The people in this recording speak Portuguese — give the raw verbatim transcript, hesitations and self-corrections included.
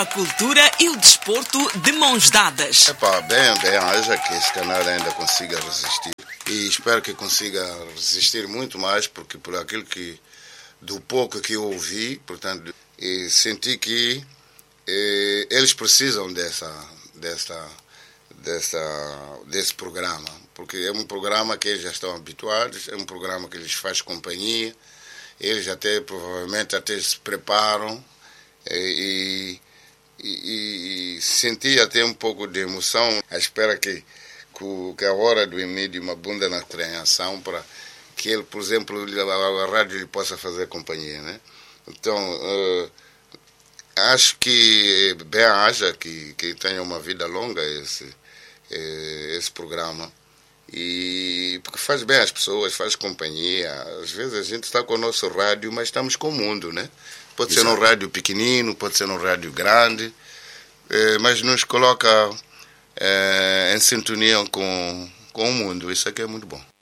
A cultura e o desporto de mãos dadas. Epá, bem, bem, haja que este canal ainda consiga resistir. E espero que consiga resistir muito mais, porque por aquilo que, do pouco que eu ouvi, portanto, e senti que eh, eles precisam dessa, dessa, dessa, desse programa, porque é um programa que eles já estão habituados, é um programa que lhes faz companhia, eles até provavelmente até se preparam e, e, e senti até um pouco de emoção à espera que, que a hora do Emílio uma bunda na treinação para que ele, por exemplo, a rádio lhe possa fazer companhia, né? Então, uh, acho que bem haja que, que tenha uma vida longa esse, esse programa. E porque faz bem às pessoas, faz companhia. Às vezes a gente está com o nosso rádio, mas estamos com o mundo, né? Pode Exato. Ser num rádio pequenino, pode ser num rádio grande, eh, mas nos coloca eh, em sintonia com, com o mundo. Isso aqui é muito bom.